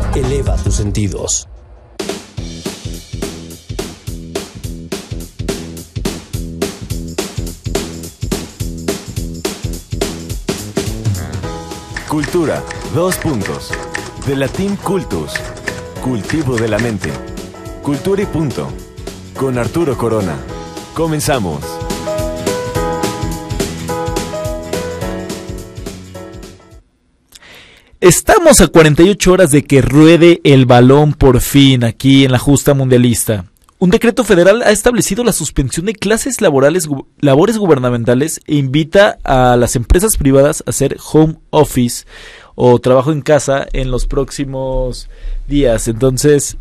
Eleva tus sentidos. Cultura, 2 puntos. De latín cultus, cultivo de la mente. Cultura y punto. Con Arturo Corona. Comenzamos. Estamos a 48 horas de que ruede el balón por fin aquí en la justa mundialista. Un decreto federal ha establecido la suspensión de clases labores gubernamentales e invita a las empresas privadas a hacer home office o trabajo en casa en los próximos días. Entonces,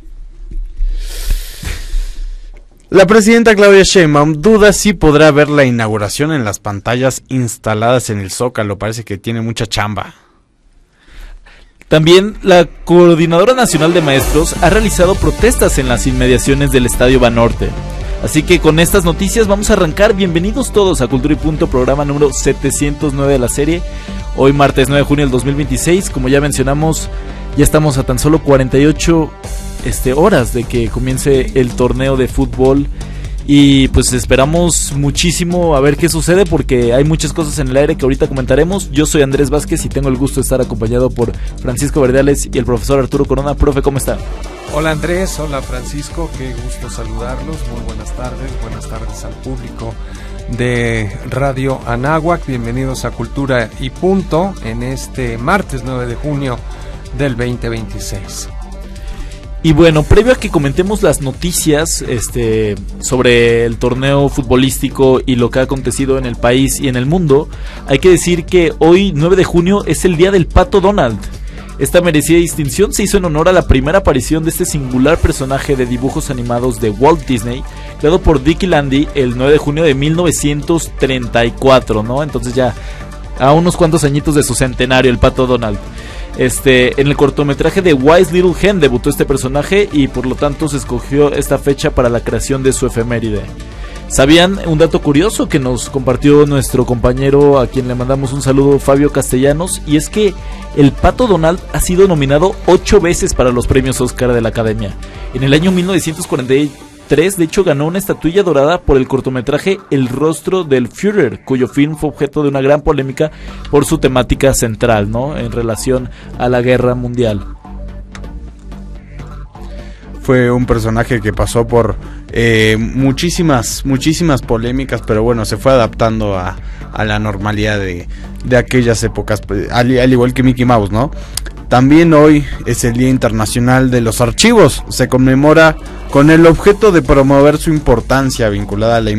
la presidenta Claudia Sheinbaum duda si podrá ver la inauguración en las pantallas instaladas en el Zócalo. Parece que tiene mucha chamba. También la Coordinadora Nacional de Maestros ha realizado protestas en las inmediaciones del Estadio Banorte. Así que con estas noticias vamos a arrancar. Bienvenidos todos a Cultura y Punto, programa número 709 de la serie. Hoy martes 9 de junio del 2026, como ya mencionamos, ya estamos a tan solo 48 horas de que comience el torneo de fútbol. Y pues esperamos muchísimo a ver qué sucede, porque hay muchas cosas en el aire que ahorita comentaremos. Yo soy Andrés Vázquez y tengo el gusto de estar acompañado por Francisco Verdiales y el profesor Arturo Corona. Profe, ¿cómo está? Hola Andrés, hola Francisco, qué gusto saludarlos. Muy buenas tardes al público de Radio Anáhuac. Bienvenidos a Cultura y Punto en este martes 9 de junio del 2026. Y bueno, previo a que comentemos las noticias sobre el torneo futbolístico y lo que ha acontecido en el país y en el mundo, hay que decir que hoy, 9 de junio, es el día del Pato Donald. Esta merecida distinción se hizo en honor a la primera aparición de este singular personaje de dibujos animados de Walt Disney, creado por Dick y Landy el 9 de junio de 1934, ¿no? Entonces ya a unos cuantos añitos de su centenario, el Pato Donald. En el cortometraje de Wise Little Hen debutó este personaje y por lo tanto se escogió esta fecha para la creación de su efeméride. ¿Sabían un dato curioso que nos compartió nuestro compañero, a quien le mandamos un saludo, Fabio Castellanos? Y es que el Pato Donald ha sido nominado 8 veces para los premios Oscar de la Academia. En el año 1943, de hecho, ganó una estatuilla dorada por el cortometraje El rostro del Führer, cuyo film fue objeto de una gran polémica por su temática central, ¿no?, en relación a la guerra mundial. Fue un personaje que pasó por muchísimas polémicas, pero bueno, se fue adaptando a la normalidad de aquellas épocas, al igual que Mickey Mouse, ¿no? También hoy es el Día Internacional de los Archivos. Se conmemora con el objeto de promover su importancia vinculada a la